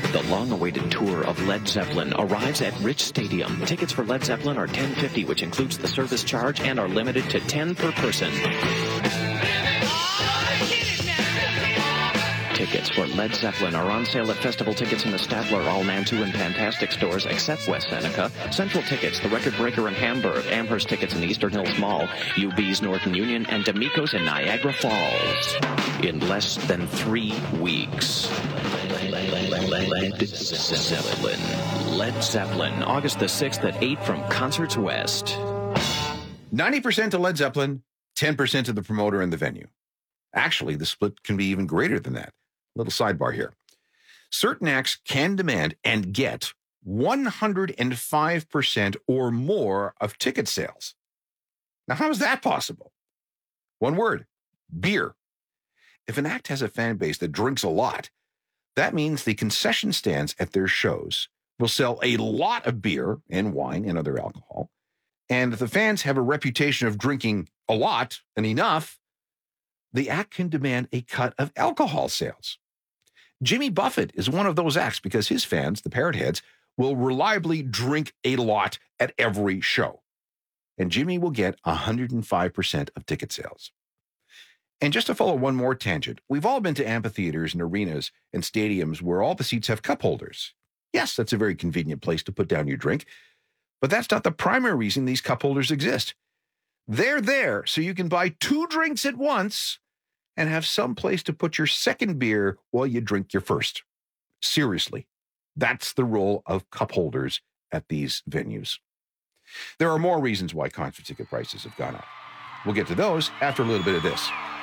The long-awaited tour of Led Zeppelin arrives at Rich Stadium. Tickets for Led Zeppelin are $10.50, which includes the service charge, and are limited to 10 per person. Tickets for Led Zeppelin are on sale at Festival Tickets in the Statler, All Mantua, and Fantastic stores, except West Seneca. Central Tickets, The Record Breaker in Hamburg, Amherst Tickets in the Eastern Hills Mall, UB's Northern Union, and D'Amico's in Niagara Falls. In less than 3 weeks. Led Zeppelin. Led Zeppelin, August the 6th at 8 from Concerts West. 90% to Led Zeppelin, 10% to the promoter and the venue. Actually, the split can be even greater than that. Little sidebar here. Certain acts can demand and get 105% or more of ticket sales. Now, how is that possible? One word, beer. If an act has a fan base that drinks a lot, that means the concession stands at their shows will sell a lot of beer and wine and other alcohol. And if the fans have a reputation of drinking a lot and enough, the act can demand a cut of alcohol sales. Jimmy Buffett is one of those acts because his fans, the Parrot Heads, will reliably drink a lot at every show. And Jimmy will get 105% of ticket sales. And just to follow one more tangent, we've all been to amphitheaters and arenas and stadiums where all the seats have cup holders. Yes, that's a very convenient place to put down your drink, but that's not the primary reason these cup holders exist. They're there so you can buy 2 drinks at once and have some place to put your second beer while you drink your first. Seriously, that's the role of cup holders at these venues. There are more reasons why concert ticket prices have gone up. We'll get to those after a little bit of this.